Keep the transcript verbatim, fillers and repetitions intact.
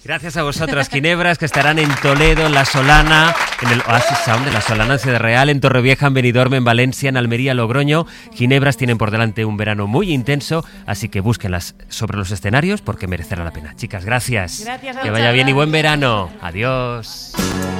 Gracias a vosotras, Ginebras, que estarán en Toledo, en La Solana, en el Oasis Sound de La Solana, en Ciudad Real, en Torrevieja, en Benidorm, en Valencia, en Almería, Logroño. Ginebras tienen por delante un verano muy intenso, así que búsquenlas sobre los escenarios porque merecerá la pena. Chicas, gracias. Gracias a que vaya bien y buen verano. Adiós.